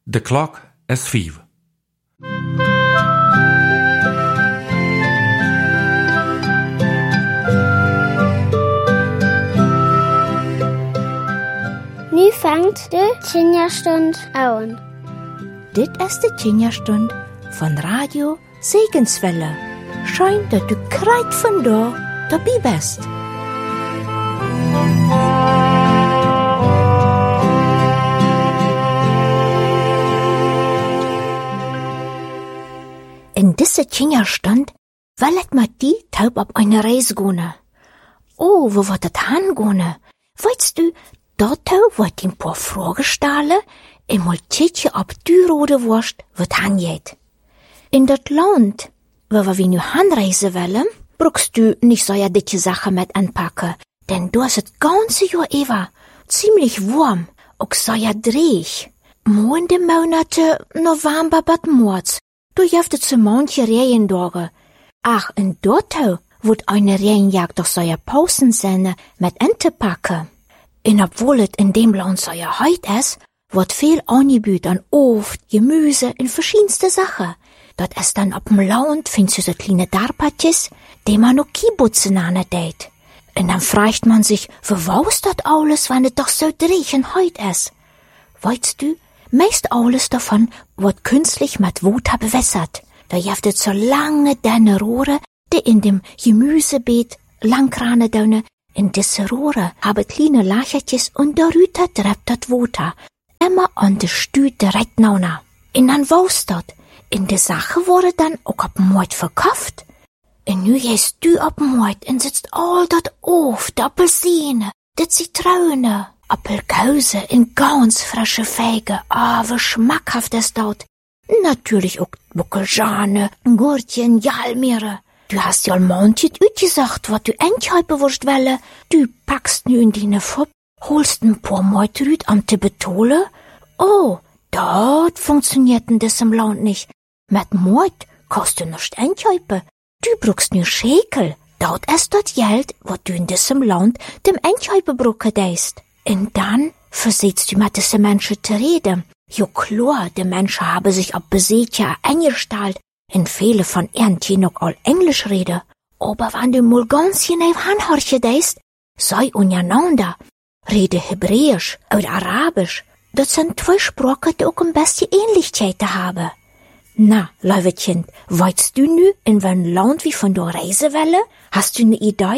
De klok is 5. Nu fängt de Kinderstund an. Dit is de Kinderstund van Radio Segenswelle. Schön, dat du kreit van daar dabei bist. In diese Kinderstund will ich mit die Taub auf eine Reise gehen. Oh, wo wird das hingehen? Weißt du, dort wird ein paar Fragen stellen, und mal kicken, ob die rote Wurst wird hingeht. In das Land, wo wir nu hinreisen wollen, brauchst du nicht so ja dicke Sachen mit anpacken, denn du hast das ganze Jahr über ziemlich warm, auch so ja dreig. Mo in den Monaten November bis März, du jefte zu manche Regentage. Ach, in dort wird eine Regenjagd doch so ja Pausen sein mit anzupacken. Und obwohl es in dem Land so ja heut ist, wird viel angeboten an Obst, Gemüse und verschiedenste Sachen. Dort ist dann auf dem Land findest du so kleine Darpatjes, die man noch Kibbutzen anedeit. Und dann fragt man sich, für was das alles, wenn es doch so dreig und heut ist? Weißt du, meist alles davon wird künstlich mit Wasser bewässert. Da gibt es so lange dünne Rohre, die in dem Gemüsebeet langrane dünne. In diese Rohre haben kleine Lachertjes und darüber treibt das Wasser immer an die Stühle direkt nauna. Und dann wächst das. In der Sache wurde dann auch ab dem Markt verkauft. Und nu gehst du ab dem Markt und sitzt all das auf, die Apfelsine, die Zitrone, Apfelkäse in ganz frische Feigen. Ah, wie schmackhaft ist das. Natürlich auch Bockelschane, Gurtchen, Jalmire. Du hast ja manches gesagt, was du einkaufen wirst wollen. Du packst nu in deine Fupp, holst ein paar Meutrüt am te betole. Oh, das funktioniert in diesem Land nicht. Mit Meut kannst du nicht einkaufen. Du brauchst nur Schäkel. Das ist das Geld, was du in diesem Land dem Einkaufen brauchen deist. Und dann versetzt du mit diesen Menschen zu reden. Jo klar, die Menschen haben sich ab Besitzer eingestellt. Und viele von ihnen die noch all Englisch reden. Aber wenn du mal ganz genau hinhorchen deist, sei untereinander. Rede Hebräisch oder Arabisch. Das sind zwei Sprachen, die auch ein bisschen Ähnlichkeiten haben. Na, liebe Kind, weißt du nu, in welchem Land wir von der Reise wollen? Hast du eine Idee?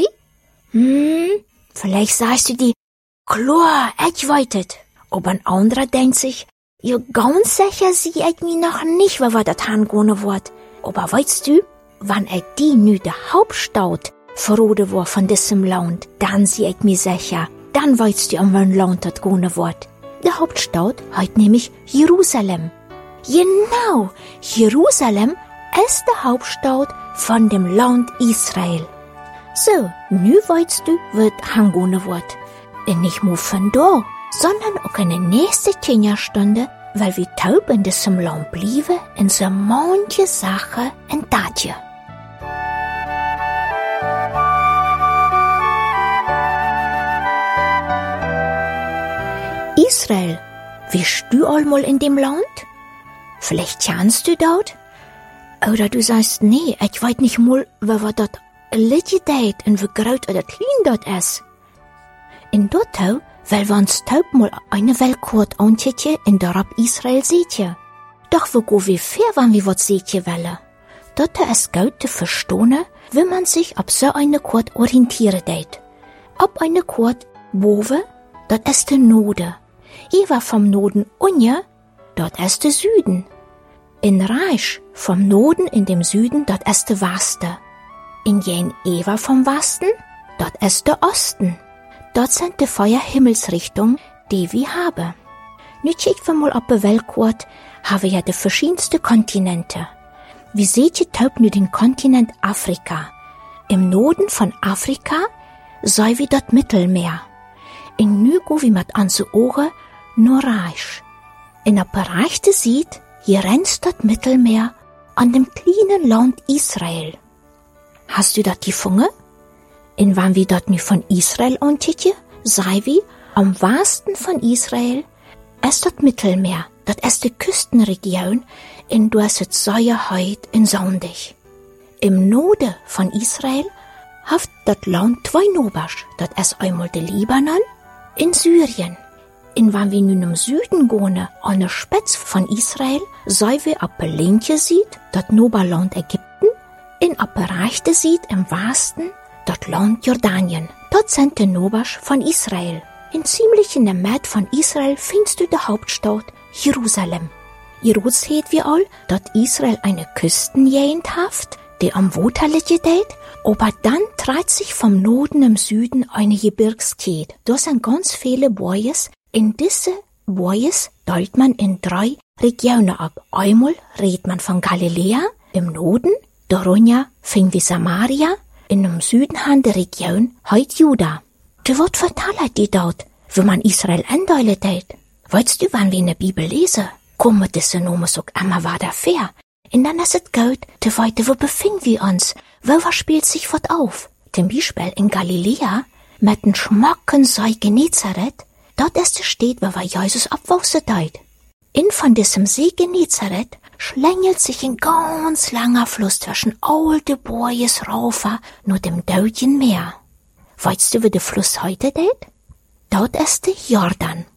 Vielleicht sagst du die, klar, ich weiß es. Aber ein anderer denkt sich, ja, ganz sicher sehe ich mich noch nicht, wo wir das hingehen wird. Aber weißt du, wenn ich die nu der Hauptstadt verroden war von diesem Land, dann sehe ich mich sicher. Dann weißt du, an welchem Land das gehen wird. Die Hauptstadt heißt nämlich Jerusalem. Genau, Jerusalem ist die Hauptstadt von dem Land Israel. So, nu weißt du, wo das hingehen wird. Und nicht nur von da, sondern auch in der nächsten Kinderstunde, weil wir taub in diesem Land blieben, in so manche Sachen entdecken. Israel, bist du einmal in dem Land? Vielleicht kennst du dort? Oder du sagst, nee, ich weiß nicht mal, wo dort liegt und wie groß oder klein dort ist. In dort weil wir uns taub mal eine Weltkarte angucken in der Rab Israel sehtje. Doch wo go wir fair, wenn wir was sehtje wollen? Dort ist gut zu verstehen, wie man sich auf so eine Karte orientieren deit. Ab eine Karte boven, dort ist der Norden. Ewa vom Norden unje, dort ist der Süden. In Reich vom Norden in dem Süden, dort ist der Westen. In jen Ewa vom Westen, dort ist der Osten. Dort sind die vier Himmelsrichtungen, die wir haben. Nu checken wir mal auf der Weltkarte, haben wir ja die verschiedensten Kontinente. Wie seht ihr taub nu den Kontinent Afrika? Im Norden von Afrika sei wie dort Mittelmeer. In nu go wie mit an zu Ohren nur Reich. In der Bereich der sieht, hier rennt dort Mittelmeer an dem kleinen Land Israel. Hast du dort gefunden? In wann wir dort nu von Israel anticken, sei wie am wahrsten von Israel ist dort Mittelmeer, dat is de Küstenregion en dus het Säuerheid en Sondig. Im Noorden van Israël heeft dat land twee nobers. Dat is einmal de Libanon en Syrien. En wanneer we nu naar Süden gaan, aan de spits van Israël, zijn we op een lintje ziet, dat Noberland Ägypten, en op een rechte ziet im Westen, dat land Jordanien. Dat zijn de nobers van Israël. En ziemlich in de midden van Israël findest du de Hauptstadt Jerusalem. Hieruit heet we al, dat Israël eine Küstengegend heeft, die am Waterlichtje deed, aber dann dreht sich vom Norden im Süden eine Gebirgskette. Da sind ganz viele Boyes. In diese Boyes teilt man in 3 Regionen ab. Einmal redet man von Galiläa im Norden, darunter fing wie Samaria, in dem Süden han die Region heut Juda. De wat vertellen die dort, wie man Israel eindeulen deed? Weißt du, wann wir in der Bibel lesen? Kommen diese Nomen auch immer weiter fair. Und dann ist es gut, zu weiter, wo befinden wir uns? Wo spielt sich was auf? Zum Beispiel in Galiläa, mit den Schmacken sei Genezareth, dort ist die Stadt, wo Jesus abwachsen deut. In von diesem See Genezareth schlängelt sich ein ganz langer Fluss zwischen alte Boyes Raufer nur dem Deutschen Meer. Weißt du, wie der Fluss heute deut? Dort ist der Jordan.